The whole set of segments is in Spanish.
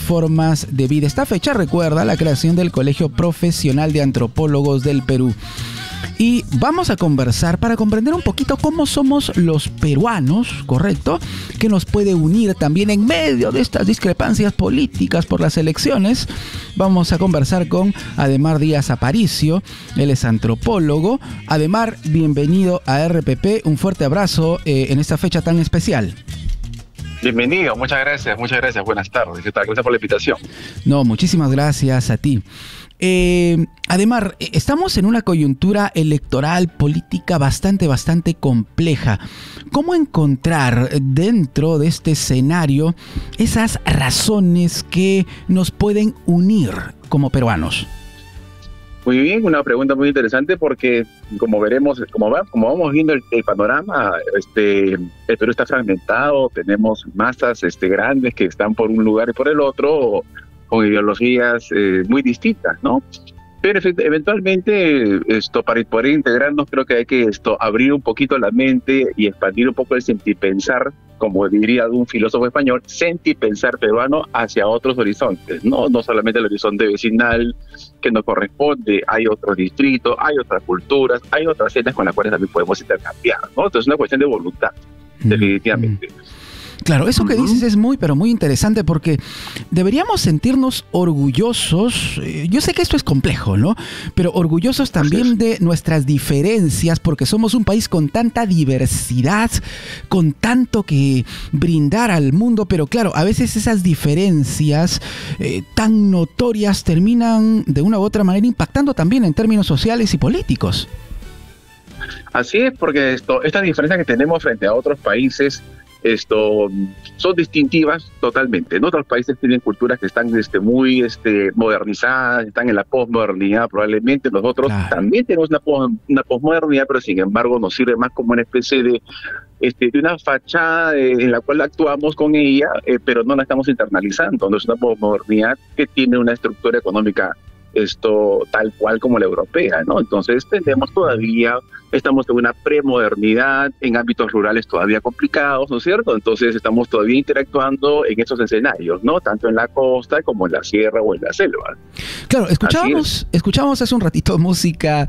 formas de vida. Esta fecha recuerda la creación del Colegio Profesional de Antropólogos del Perú. Y vamos a conversar para comprender un poquito cómo somos los peruanos, ¿correcto? Que nos puede unir también en medio de estas discrepancias políticas por las elecciones. Vamos a conversar con Ademar Díaz Aparicio, él es antropólogo. Ademar, bienvenido a RPP, un fuerte abrazo en esta fecha tan especial. Bienvenido, muchas gracias, buenas tardes, ¿qué tal? Gracias por la invitación. No, muchísimas gracias a ti. Ademar, estamos en una coyuntura electoral política bastante compleja. ¿Cómo encontrar dentro de este escenario esas razones que nos pueden unir como peruanos? Muy bien, una pregunta muy interesante porque como veremos, como vamos viendo el panorama, el Perú está fragmentado, tenemos masas grandes que están por un lugar y por el otro, con ideologías muy distintas, ¿no? Pero eventualmente, para poder integrarnos, creo que hay que abrir un poquito la mente y expandir un poco el sentipensar, como diría un filósofo español, sentipensar peruano hacia otros horizontes, ¿no? No solamente el horizonte vecinal que nos corresponde, hay otros distritos, hay otras culturas, hay otras etnias con las cuales también podemos intercambiar, ¿no? Entonces es una cuestión de voluntad, definitivamente. Claro, eso que dices es muy interesante porque deberíamos sentirnos orgullosos. Yo sé que esto es complejo, ¿no? Pero orgullosos también de nuestras diferencias porque somos un país con tanta diversidad, con tanto que brindar al mundo. Pero claro, a veces esas diferencias tan notorias terminan de una u otra manera impactando también en términos sociales y políticos. Así es, porque estas diferencias que tenemos frente a otros países son distintivas totalmente, ¿no? Otros países tienen culturas que están muy modernizadas, están en la posmodernidad probablemente. Nosotros también tenemos una posmodernidad, pero sin embargo nos sirve más como una especie de una fachada en la cual actuamos con ella, pero no la estamos internalizando. No es una posmodernidad que tiene una estructura económica tal cual como la europea, ¿no? Entonces estamos en una premodernidad, en ámbitos rurales todavía complicados, ¿no es cierto? Entonces estamos todavía interactuando en esos escenarios, ¿no? Tanto en la costa como en la sierra o en la selva. Claro, escuchábamos hace un ratito música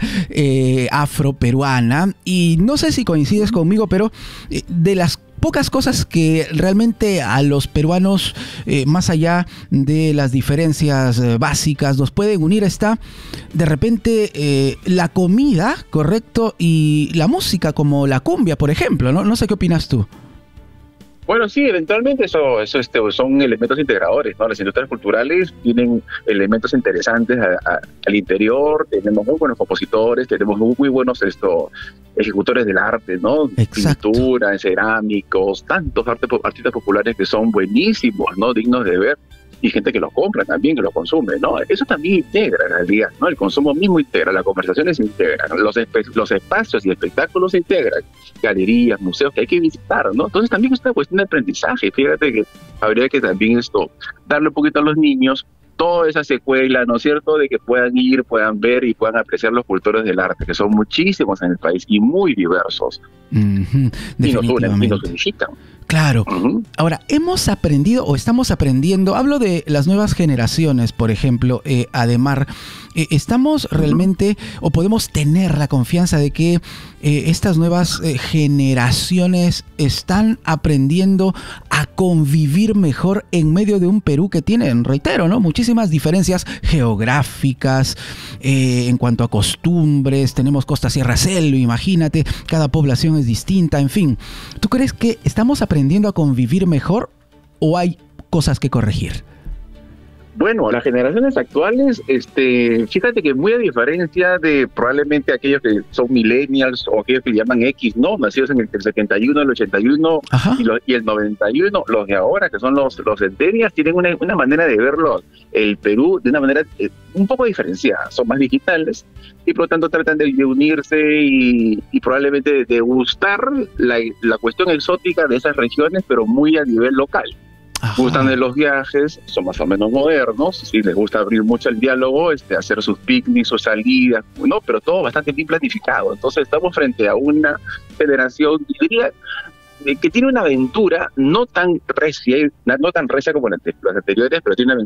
afroperuana y no sé si coincides conmigo, pero de las pocas cosas que realmente a los peruanos, más allá de las diferencias básicas, nos pueden unir está de repente la comida, ¿correcto? Y la música como la cumbia, por ejemplo, ¿no? No sé qué opinas tú. Bueno, sí, eventualmente eso son elementos integradores, ¿no? Las industrias culturales tienen elementos interesantes al interior, tenemos muy buenos compositores, tenemos muy buenos ejecutores del arte, ¿no? Exacto. Pintura, cerámicos, tantos artistas populares que son buenísimos, ¿no? Dignos de ver. Y gente que los compra también, que los consume, ¿no? Eso también integra en realidad, ¿no? El consumo mismo integra, las conversaciones se integran, los espacios y espectáculos se integran, galerías, museos que hay que visitar, ¿no? Entonces también es una cuestión de aprendizaje. Fíjate que habría que también darle un poquito a los niños toda esa secuela, ¿no es cierto?, de que puedan ir, puedan ver y puedan apreciar los cultores del arte, que son muchísimos en el país y muy diversos. Y nos unen, y nos unifican. Claro. Ahora, hemos aprendido o estamos aprendiendo, hablo de las nuevas generaciones, por ejemplo, Ademar, estamos realmente o podemos tener la confianza de que estas nuevas generaciones están aprendiendo a convivir mejor en medio de un Perú que tiene, reitero, ¿no?, muchísimas diferencias geográficas, en cuanto a costumbres, tenemos costa, sierra, selva, imagínate, cada población es distinta, en fin. ¿Tú crees que estamos aprendiendo a convivir mejor o hay cosas que corregir? Bueno, las generaciones actuales, fíjate que muy a diferencia de probablemente aquellos que son millennials o aquellos que llaman X, ¿no? Nacidos en el 71, el 81 y el 91, los de ahora, que son los centennials, tienen una manera de verlo, el Perú, de una manera un poco diferenciada. Son más digitales y por lo tanto tratan de unirse y probablemente de gustar la cuestión exótica de esas regiones, pero muy a nivel local. Gustan de los viajes, son más o menos modernos, sí, les gusta abrir mucho el diálogo, hacer sus picnics, sus salidas, ¿no? Pero todo bastante bien planificado. Entonces estamos frente a una generación, diría, que tiene una aventura no tan recia como las anteriores, pero tiene una